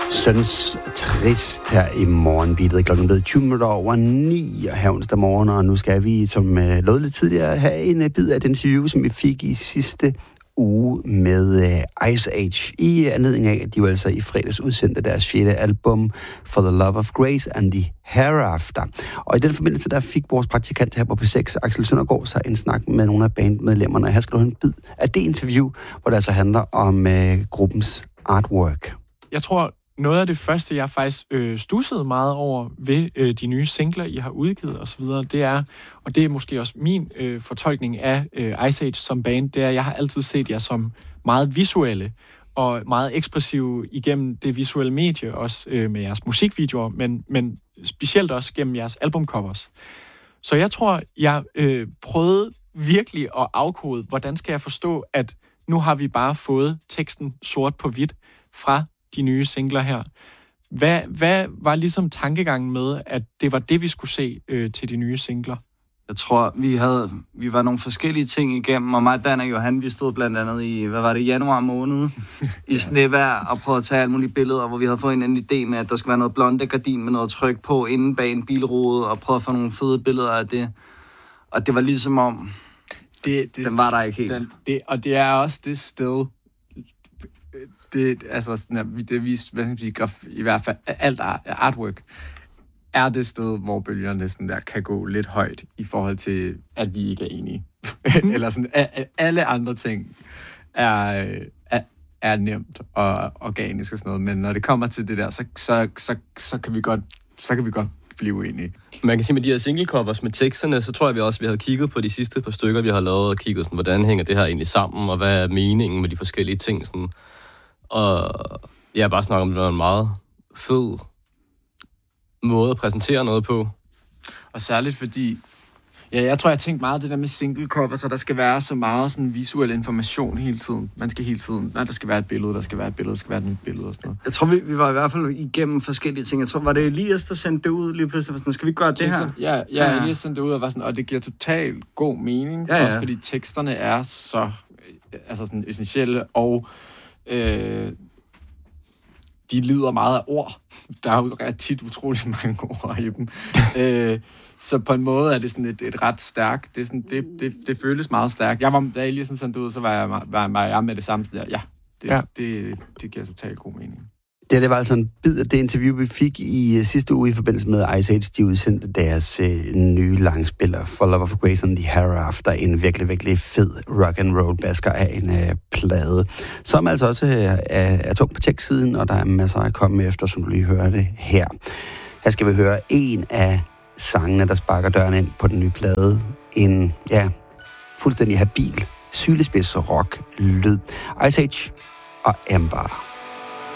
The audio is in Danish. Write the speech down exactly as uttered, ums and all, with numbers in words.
Synes trist her i morgenbeatet. Klokken er blevet tyve minutter over ni her onsdag morgen, og nu skal vi, som uh, lovede lidt tidligere, have en uh, bid af den interview, som vi fik i sidste uge med uh, Ice Age, i anledning af, at de jo altså i fredags udsendte deres fjerde album For the Love of Grace and the Hereafter. Og i den forbindelse, der fik vores praktikant her på P seks, Axel Søndergaard, sig en snak med nogle af bandmedlemmerne. Her skal du have en bid af det interview, hvor det altså handler om uh, gruppens artwork. Jeg tror, noget af det første, jeg faktisk øh, stussede meget over ved øh, de nye singler, I har udgivet osv., det er, og det er måske også min øh, fortolkning af øh, Ice Age som band, det er, at jeg har altid set jer som meget visuelle og meget ekspressive igennem det visuelle medie, også øh, med jeres musikvideoer, men, men specielt også gennem jeres albumcovers. Så jeg tror, jeg øh, prøvede virkelig at afkode, hvordan skal jeg forstå, at nu har vi bare fået teksten sort på hvidt fra de nye singler her. Hvad, hvad var ligesom tankegangen med, at det var det, vi skulle se øh, til de nye singler? Jeg tror, vi havde vi var nogle forskellige ting igennem, og mig, Dan og Johan, vi stod blandt andet i, hvad var det, januar måned, i snevejr, og prøvede at tage alle mulige billeder, hvor vi havde fået en anden idé med, at der skulle være noget blonde gardin med noget tryk på inden bag en bilrude, og prøvede at få nogle fede billeder af det. Og det var ligesom om, det, det, den var der ikke helt. Den, det, og det er også det sted, det, altså sådan, det vist, hvad skal man sige, graf, i hvert fald alt artwork, er det sted, hvor bølgerne sådan der kan gå lidt højt i forhold til, at vi ikke er enige. Eller sådan, alle andre ting er, er, er nemt og organisk og sådan noget, men når det kommer til det der, så, så, så, så, kan, vi godt, så kan vi godt blive uenige. Man kan sige, med de her singlecovers med teksterne, så tror jeg vi også, vi havde kigget på de sidste par stykker, vi har lavet, og kigget sådan, hvordan hænger det her egentlig sammen, og hvad er meningen med de forskellige ting, sådan. Og jeg bare snakker om, det var en meget fed måde at præsentere noget på. Og særligt fordi, ja, jeg tror, jeg har tænkt meget det der med single cover, så der skal være så meget sådan visuel information hele tiden. Man skal hele tiden, nej, der skal være et billede, der skal være et billede, der skal være et nyt billede og sådan noget. Jeg tror, vi, vi var i hvert fald igennem forskellige ting. Jeg tror, var det Elias, der sendte det ud lige pludselig? Sådan, skal vi gøre det her? Ja, ja, ja. Elias sendte det ud og var sådan, og det giver totalt god mening. Ja, ja. Også fordi teksterne er så altså sådan essentielle, og øh, de lider meget af ord. Der er jo tit utrolig mange ord i dem. øh, så på en måde er det sådan et, et ret stærkt. Det, er sådan, det, det, det føles meget stærkt. Jeg var, da jeg lige sådan sendte ud, så var jeg, var, var jeg med det samme. Der. Ja, det, ja. Det, det giver totalt god mening. Det, det var altså en bid af det interview, vi fik i uh, sidste uge i forbindelse med Ice Age. De udsendte deres uh, nye langspiller For Love of Grace and the Hereafter. En virkelig, virkelig fed rock and roll basker af en uh, plade, som altså også uh, er, er tung på tekstsiden, og der er masser at komme efter, som du lige hørte her. Her skal vi høre en af sangene, der sparker døren ind på den nye plade. En, ja, fuldstændig habil, sylespids rock lyd. Ice Age og Ember.